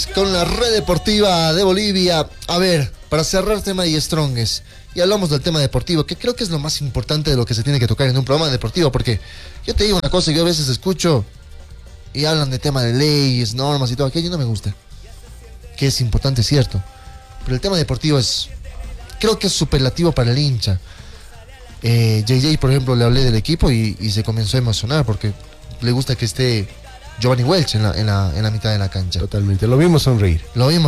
Con la red deportiva de Bolivia. A ver, para cerrar el tema de Strongest, y hablamos del tema deportivo, que creo que es lo más importante de lo que se tiene que tocar en un programa deportivo, porque yo te digo una cosa, yo a veces escucho y hablan de tema de leyes, normas y todo aquello, y no me gusta. Que es importante, es cierto, pero el tema deportivo creo que es superlativo para el hincha. JJ, por ejemplo, le hablé del equipo y se comenzó a emocionar porque le gusta que esté Giovanni Welch en la mitad de la cancha. Totalmente, lo vimos sonreír.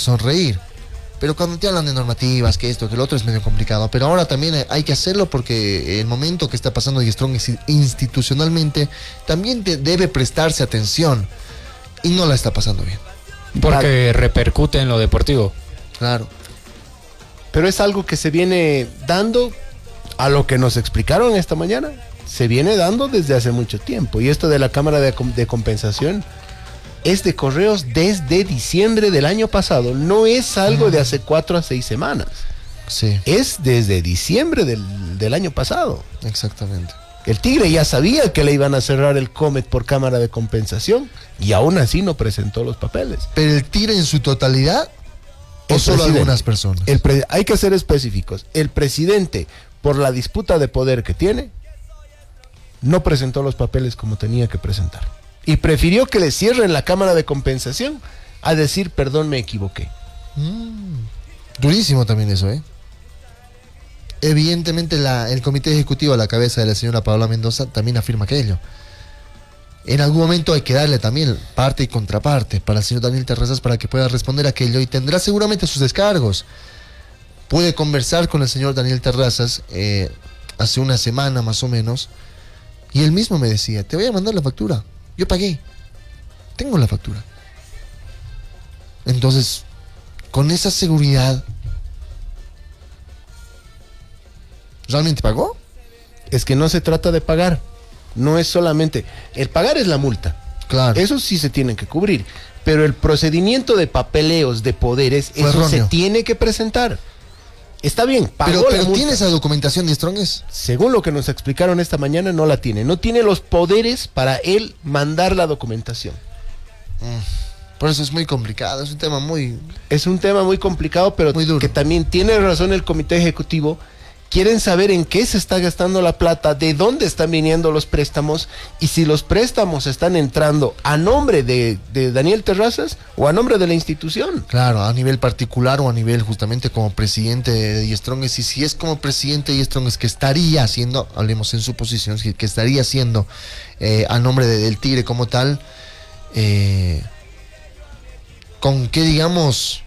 Pero cuando te hablan de normativas, que esto, que lo otro, es medio complicado. Pero ahora también hay que hacerlo porque el momento que está pasando Die Strong institucionalmente también debe prestarse atención. Y no la está pasando bien. Porque repercute en lo deportivo. Claro. Pero es algo que se viene dando, a lo que nos explicaron esta mañana, se viene dando desde hace mucho tiempo. Y esto de la Cámara de Compensación es de Correos desde diciembre del año pasado. No es algo de hace 4 a 6 semanas. Sí. Es desde diciembre del año pasado. Exactamente. El Tigre ya sabía que le iban a cerrar el Comet por Cámara de Compensación y aún así no presentó los papeles. ¿Pero el Tigre en su totalidad o El solo presidente. algunas personas? Hay que ser específicos. El presidente, por la disputa de poder que tiene, no presentó los papeles como tenía que presentar. Y prefirió que le cierren la Cámara de Compensación a decir, perdón, me equivoqué. Durísimo también eso, ¿eh? Evidentemente el comité ejecutivo a la cabeza de la señora Paola Mendoza también afirma aquello. En algún momento hay que darle también parte y contraparte para el señor Daniel Terrazas para que pueda responder aquello y tendrá seguramente sus descargos. Pude conversar con el señor Daniel Terrazas hace una semana más o menos y él mismo me decía, te voy a mandar la factura. Yo pagué. Tengo la factura. Entonces, con esa seguridad, ¿realmente pagó? Es que no se trata de pagar. No es solamente... El pagar es la multa. Claro. Eso sí se tienen que cubrir. Pero el procedimiento de papeleos de poderes, Fue eso erróneo. se tiene que presentar. Está bien, pagó la Pero multa. ¿tiene esa documentación de Strongest? Según lo que nos explicaron esta mañana, no la tiene. No tiene los poderes para él mandar la documentación. Por eso es muy complicado, es un tema muy... Es un tema muy complicado, pero Muy duro. que también tiene razón el comité ejecutivo. Quieren saber en qué se está gastando la plata, de dónde están viniendo los préstamos y si los préstamos están entrando a nombre de Daniel Terrazas o a nombre de la institución. Claro, a nivel particular o a nivel justamente como presidente de Die Strongest. Y si es como presidente de Die Strongest, que estaría haciendo, hablemos en su posición, que estaría haciendo a nombre del Tigre como tal, con qué, digamos...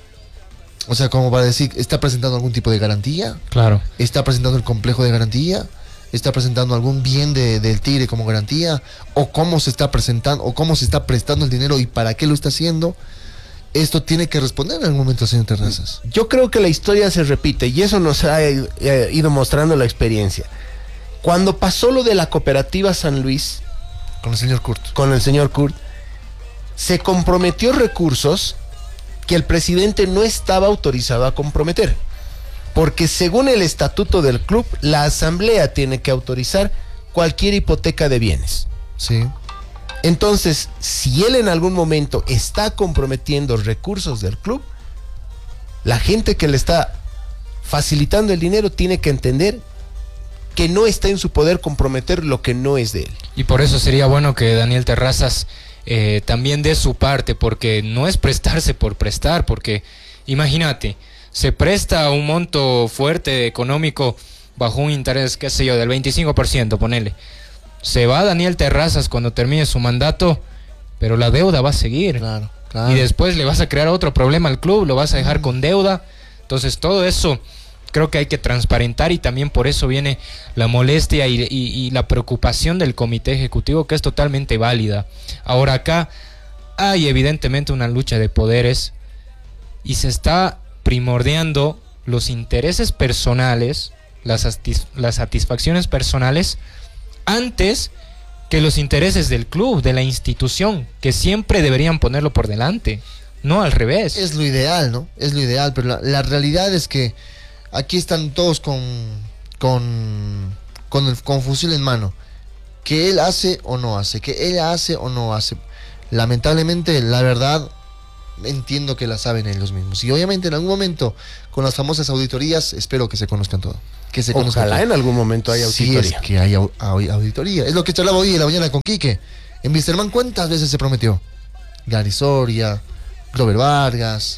O sea, como para decir, ¿está presentando algún tipo de garantía? Claro. ¿Está presentando el complejo de garantía? ¿Está presentando algún bien del Tigre como garantía? ¿O cómo se está presentando? ¿O cómo se está prestando el dinero y para qué lo está haciendo? Esto tiene que responder en algún momento, señor Terrazas. Yo creo que la historia se repite y eso nos ha ido mostrando la experiencia. Cuando pasó lo de la cooperativa San Luis Con el señor Kurt. con el señor Kurt, se comprometió recursos que el presidente no estaba autorizado a comprometer. Porque según el estatuto del club, la asamblea tiene que autorizar cualquier hipoteca de bienes. Sí. Entonces, si él en algún momento está comprometiendo recursos del club, la gente que le está facilitando el dinero tiene que entender que no está en su poder comprometer lo que no es de él. Y por eso sería bueno que Daniel Terrazas también dé su parte, porque no es prestarse por prestar, porque imagínate, se presta un monto fuerte económico bajo un interés, qué sé yo, del 25%, ponele. Se va Daniel Terrazas cuando termine su mandato, pero la deuda va a seguir. Claro, claro. Y después le vas a crear otro problema al club, lo vas a dejar con deuda. Entonces todo eso creo que hay que transparentar y también por eso viene la molestia y la preocupación del comité ejecutivo, que es totalmente válida. Ahora acá hay evidentemente una lucha de poderes y se está primordiando los intereses personales, las satisfacciones personales antes que los intereses del club, de la institución, que siempre deberían ponerlo por delante, no al revés. Es lo ideal, ¿no? Es lo ideal, pero la realidad es que aquí están todos con fusil en mano. Que él hace o no hace, que ella hace o no hace. Lamentablemente, la verdad, entiendo que la saben ellos mismos. Y obviamente en algún momento, con las famosas auditorías, espero que se conozcan todo. Que se conozcan Ojalá todo. en algún momento haya auditoría. Sí, es que hay auditoría. Es lo que charlaba hoy en la mañana con Quique. En Wisterman, ¿cuántas veces se prometió? Gary Soria, Glover Vargas,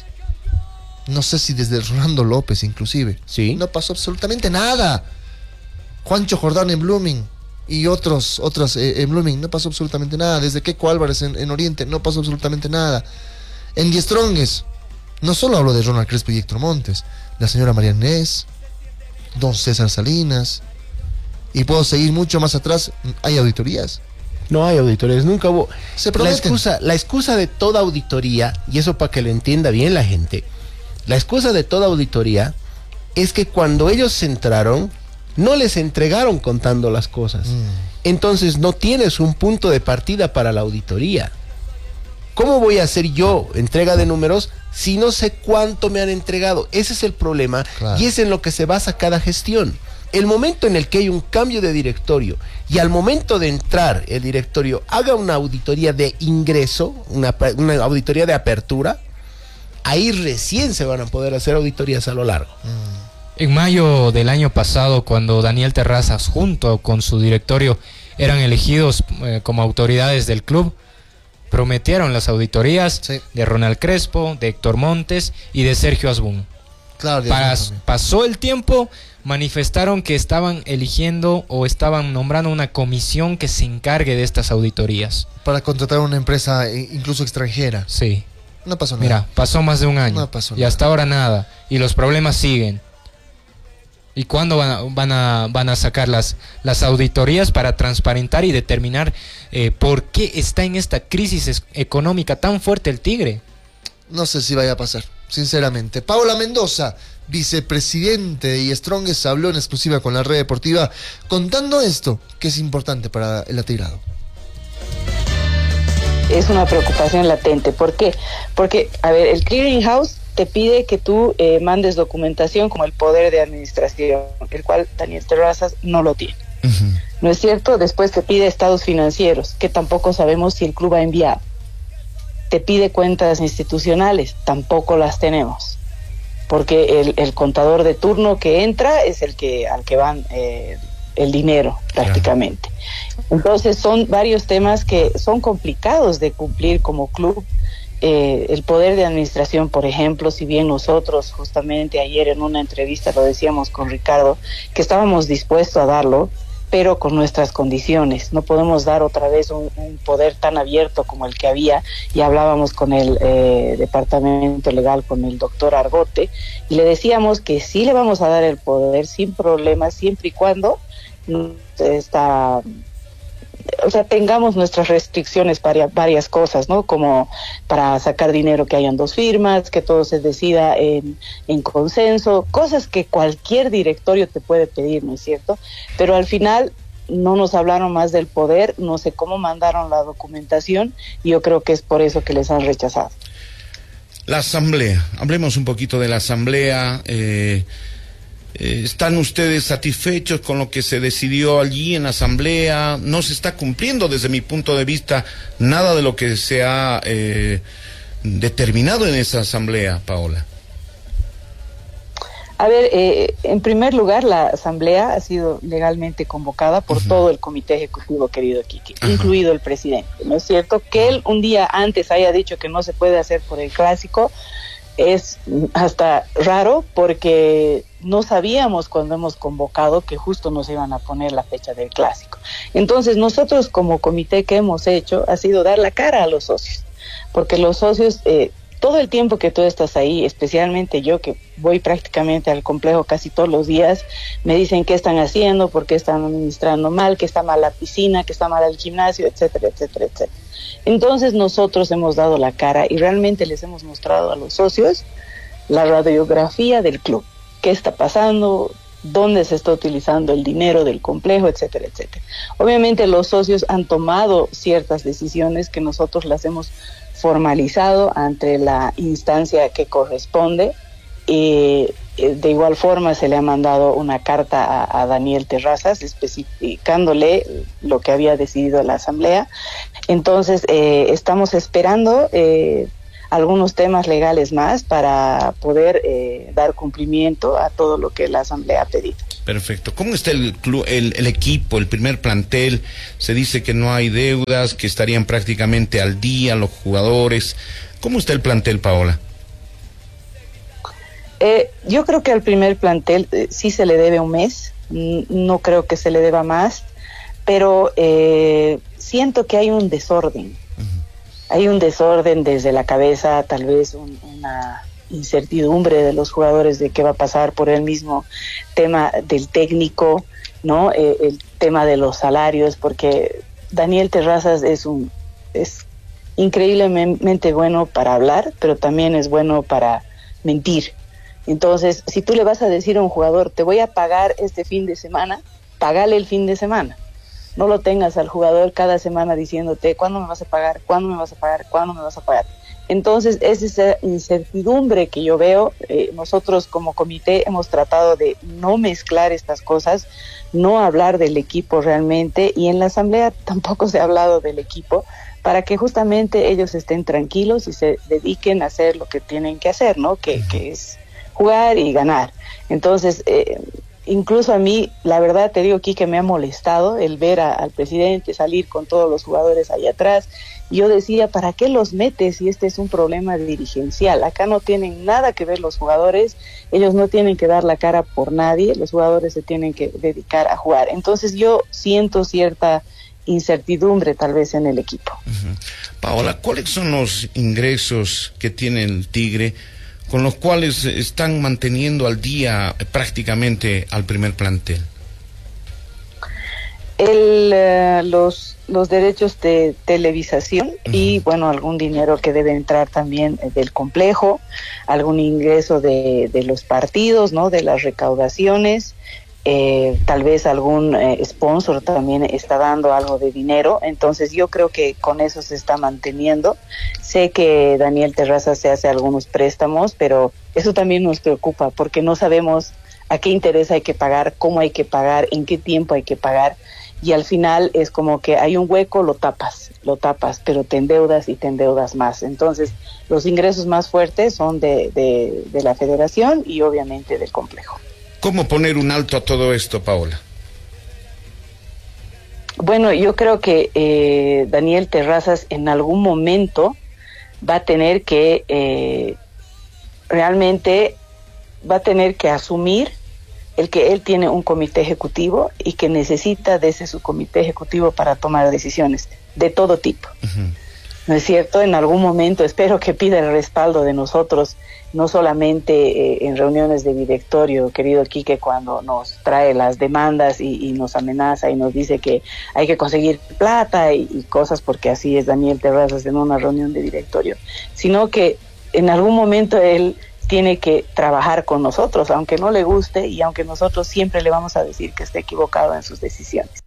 no sé si desde Rolando López inclusive. Sí. No pasó absolutamente nada. Juancho Jordán en Blooming y otros en Blooming, no pasó absolutamente nada. Desde Keco Álvarez en Oriente, no pasó absolutamente nada. En Die Strongest, no solo hablo de Ronald Crespo y Héctor Montes, la señora María Inés, don César Salinas, y puedo seguir mucho más atrás. Hay auditorías. No hay auditorías, nunca hubo. Se prometen. La excusa de toda auditoría, y eso para que lo entienda bien la gente, la excusa de toda auditoría es que cuando ellos entraron, no les entregaron contando las cosas. Entonces no tienes un punto de partida para la auditoría. ¿Cómo voy a hacer yo entrega de números si no sé cuánto me han entregado? Ese es el problema, claro. Y es en lo que se basa cada gestión. El momento en el que hay un cambio de directorio y al momento de entrar el directorio haga una auditoría de ingreso, una auditoría de apertura, ahí recién se van a poder hacer auditorías a lo largo. En mayo del año pasado, cuando Daniel Terrazas junto con su directorio eran elegidos como autoridades del club, prometieron las auditorías de Ronald Crespo, de Héctor Montes y de Sergio Asbun. Claro, pasó el tiempo, manifestaron que estaban eligiendo o estaban nombrando una comisión que se encargue de estas auditorías. Para contratar una empresa incluso extranjera. Sí. No pasó nada. Mira, pasó más de un año. No pasó y nada. hasta ahora nada. Y los problemas siguen. ¿Y cuándo van a sacar las auditorías para transparentar y determinar por qué está en esta crisis económica tan fuerte el Tigre? No sé si vaya a pasar, sinceramente. Paola Mendoza, vicepresidente de Strongest, habló en exclusiva con la Red Deportiva contando esto, que es importante para el atigrado. Es una preocupación latente. ¿Por qué? Porque, a ver, el Clearing House te pide que tú mandes documentación como el poder de administración, el cual Daniel Terrazas no lo tiene. ¿No es cierto? Después te pide estados financieros, que tampoco sabemos si el club ha enviado. Te pide cuentas institucionales, tampoco las tenemos. Porque el contador de turno que entra es al que van el dinero, prácticamente. Entonces son varios temas que son complicados de cumplir como club. El poder de administración, por ejemplo, si bien nosotros justamente ayer en una entrevista lo decíamos con Ricardo, que estábamos dispuestos a darlo, pero con nuestras condiciones. No podemos dar otra vez un poder tan abierto como el que había, y hablábamos con el departamento legal, con el doctor Argote, y le decíamos que sí le vamos a dar el poder sin problemas, siempre y cuando tengamos nuestras restricciones para varias cosas, ¿no? Como para sacar dinero, que hayan 2 firmas, que todo se decida en consenso, cosas que cualquier directorio te puede pedir, ¿no es cierto? Pero al final no nos hablaron más del poder, no sé cómo mandaron la documentación, y yo creo que es por eso que les han rechazado. La asamblea, hablemos un poquito de la asamblea. ¿Están ustedes satisfechos con lo que se decidió allí en la asamblea? No se está cumpliendo, desde mi punto de vista, nada de lo que se ha determinado en esa asamblea, Paola. A ver, en primer lugar, la asamblea ha sido legalmente convocada por todo el comité ejecutivo, querido Quique, incluido el presidente, ¿no es cierto? Que él un día antes haya dicho que no se puede hacer por el clásico es hasta raro, porque no sabíamos cuando hemos convocado que justo nos iban a poner la fecha del clásico. Entonces nosotros como comité, que hemos hecho ha sido dar la cara a los socios, porque los socios todo el tiempo que tú estás ahí, especialmente yo que voy prácticamente al complejo casi todos los días, me dicen qué están haciendo, por qué están administrando mal, que está mal la piscina, que está mal el gimnasio, etcétera, etcétera, etcétera. Entonces nosotros hemos dado la cara y realmente les hemos mostrado a los socios la radiografía del club, qué está pasando, dónde se está utilizando el dinero del complejo, etcétera, etcétera. Obviamente los socios han tomado ciertas decisiones que nosotros las hemos formalizado ante la instancia que corresponde. De igual forma se le ha mandado una carta a Daniel Terrazas especificándole lo que había decidido la asamblea. Entonces estamos esperando algunos temas legales más para poder dar cumplimiento a todo lo que la Asamblea ha pedido. Perfecto. ¿Cómo está el club, el equipo, el primer plantel? Se dice que no hay deudas, que estarían prácticamente al día los jugadores. ¿Cómo está el plantel, Paola? Yo creo que al primer plantel sí se le debe un mes, no creo que se le deba más, pero siento que hay un desorden. Hay un desorden desde la cabeza, tal vez una incertidumbre de los jugadores de qué va a pasar por el mismo tema del técnico, ¿no? El tema de los salarios, porque Daniel Terrazas es increíblemente bueno para hablar, pero también es bueno para mentir. Entonces, si tú le vas a decir a un jugador, te voy a pagar este fin de semana, págale el fin de semana. No lo tengas al jugador cada semana diciéndote, ¿cuándo me vas a pagar? ¿Cuándo me vas a pagar? ¿Cuándo me vas a pagar? Entonces, es esa incertidumbre que yo veo. Nosotros como comité hemos tratado de no mezclar estas cosas, no hablar del equipo realmente, y en la asamblea tampoco se ha hablado del equipo, para que justamente ellos estén tranquilos y se dediquen a hacer lo que tienen que hacer, ¿no? Que es jugar y ganar. Entonces, incluso a mí, la verdad te digo aquí que me ha molestado el ver al presidente salir con todos los jugadores ahí atrás. Yo decía, ¿para qué los metes si este es un problema dirigencial? Acá no tienen nada que ver los jugadores, ellos no tienen que dar la cara por nadie, los jugadores se tienen que dedicar a jugar. Entonces yo siento cierta incertidumbre tal vez en el equipo. Paola, ¿cuáles son los ingresos que tiene el Tigre con los cuales están manteniendo al día prácticamente al primer plantel? Los derechos de televisación y bueno, algún dinero que debe entrar también del complejo, algún ingreso de los partidos, ¿no? De las recaudaciones, tal vez algún sponsor también está dando algo de dinero. Entonces yo creo que con eso se está manteniendo. Sé que Daniel Terrazas se hace algunos préstamos, pero eso también nos preocupa porque no sabemos a qué interés hay que pagar, cómo hay que pagar, en qué tiempo hay que pagar, y al final es como que hay un hueco, lo tapas, pero te endeudas y te endeudas más. Entonces los ingresos más fuertes son de la federación y obviamente del complejo. ¿Cómo poner un alto a todo esto, Paola? Bueno, yo creo que Daniel Terrazas en algún momento va a tener que realmente va a tener que asumir el que él tiene un comité ejecutivo y que necesita de ese su comité ejecutivo para tomar decisiones de todo tipo. ¿No es cierto? En algún momento espero que pida el respaldo de nosotros, no solamente en reuniones de directorio, querido Quique, cuando nos trae las demandas y nos amenaza y nos dice que hay que conseguir plata y cosas, porque así es Daniel Terrazas en una reunión de directorio, sino que en algún momento él tiene que trabajar con nosotros, aunque no le guste y aunque nosotros siempre le vamos a decir que está equivocado en sus decisiones.